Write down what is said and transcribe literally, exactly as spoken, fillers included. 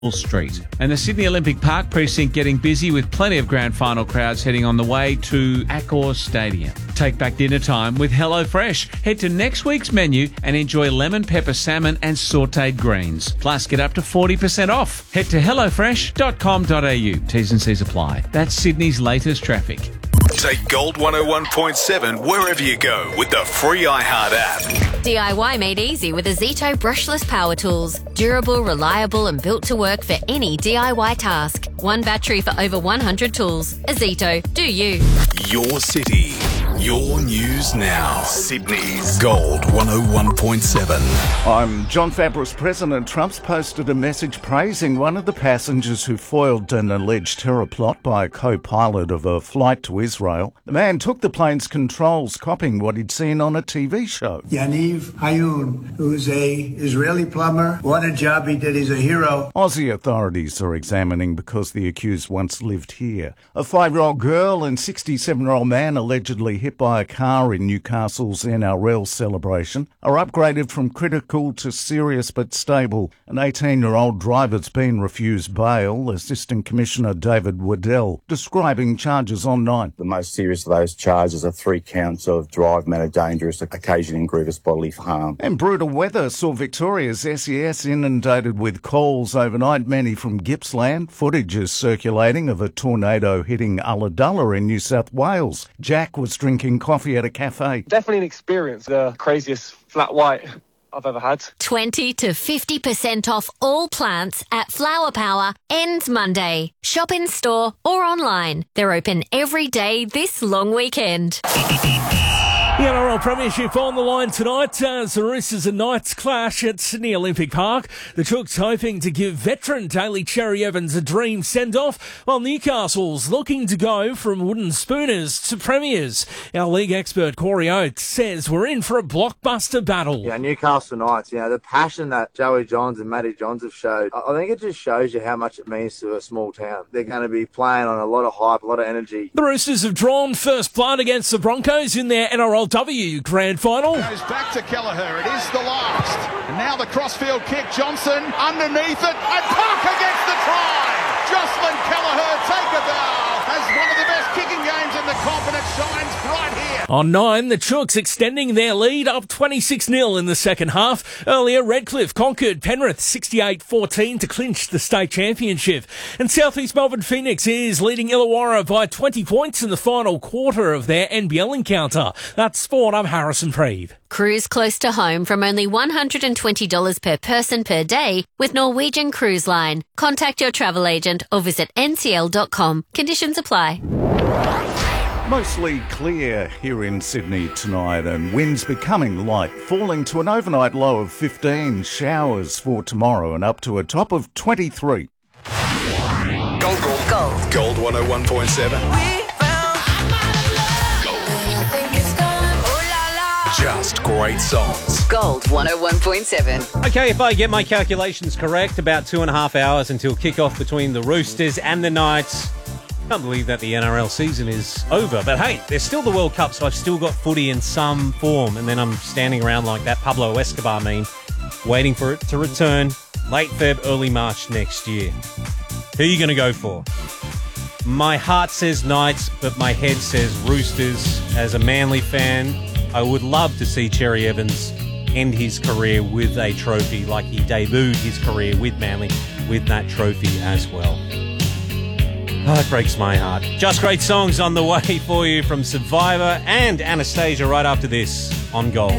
Street. And the Sydney Olympic Park precinct getting busy with plenty of grand final crowds heading on the way to Accor Stadium. Take back dinner time with HelloFresh. Head to next week's menu and enjoy lemon pepper salmon and sautéed greens. Plus, get up to forty percent off. Head to hello fresh dot com dot a u. T's and C's apply. That's Sydney's latest traffic. Take Gold one oh one point seven wherever you go with the free iHeart app. D I Y made easy with Azito brushless power tools. Durable, reliable and built to work for any D I Y task. One battery for over one hundred tools. Azito, do you. Your city, your news now. Sydney's Gold one oh one point seven. I'm John Fabris. President Trump's posted a message praising one of the passengers who foiled an alleged terror plot by a co-pilot of a flight to Israel. The man took the plane's controls, copying what he'd seen on a T V show. Yaniv Hayun, who's a Israeli plumber. What a job he did. He's a hero. Aussie authorities are examining because the accused once lived here. A five-year-old girl and sixty-seven-year-old man allegedly hit by a car in Newcastle's N R L celebration are upgraded from critical to serious but stable. An eighteen-year-old driver's been refused bail. Assistant Commissioner David Waddell describing charges on nine. The most serious of those charges are three counts of drive matter dangerous, occasioning grievous bodily harm. And brutal weather saw Victoria's S E S inundated with calls overnight, many from Gippsland. Footage is circulating of a tornado hitting Ulladulla in New South Wales. Jack was drinking coffee at a cafe. Definitely an experience, the craziest flat white I've ever had. twenty to fifty percent off all plants at Flower Power ends Monday. Shop in store or online. They're open every day this long weekend. The N R L Premiership on the line tonight as the Roosters and Knights clash at Sydney Olympic Park. The Chooks hoping to give veteran Daly Cherry Evans a dream send-off, while Newcastle's looking to go from wooden spooners to premiers. Our league expert Corey Oates says we're in for a blockbuster battle. Yeah, Newcastle Knights, you know, the passion that Joey Johns and Matty Johns have showed, I think it just shows you how much it means to a small town. They're going to be playing on a lot of hype, a lot of energy. The Roosters have drawn first blood against the Broncos in their N R L W Grand Final. Goes back to Kelleher. It is the last. And now the crossfield kick. Johnson underneath it. And Parker gets the try. Jocelyn Kelleher, take a bow. Has one of the best kicking games in the comp, and it shines right here. On nine, the Chooks extending their lead up twenty-six nil in the second half. Earlier, Redcliffe conquered Penrith sixty-eight fourteen to clinch the state championship. And South East Melbourne Phoenix is leading Illawarra by twenty points in the final quarter of their N B L encounter. That's sport. I'm Harrison Preeve. Cruise close to home from only one hundred twenty dollars per person per day with Norwegian Cruise Line. Contact your travel agent or visit n c l dot com. Conditions apply. Mostly clear here in Sydney tonight, and winds becoming light, falling to an overnight low of fifteen. Showers for tomorrow and up to a top of twenty-three. Gold, gold, gold. Gold one oh one point seven. Just great songs. Gold one oh one point seven. Okay, if I get my calculations correct, about two and a half hours until kick-off between the Roosters and the Knights. Can't believe that the N R L season is over. But hey, there's still the World Cup, so I've still got footy in some form. And then I'm standing around like that Pablo Escobar meme, waiting for it to return late Feb, early March next year. Who are you going to go for? My heart says Knights, but my head says Roosters. As a Manly fan, I would love to see Cherry Evans end his career with a trophy like he debuted his career with Manly with that trophy as well. Oh, it breaks my heart. Just great songs on the way for you from Survivor and Anastasia right after this on Gold.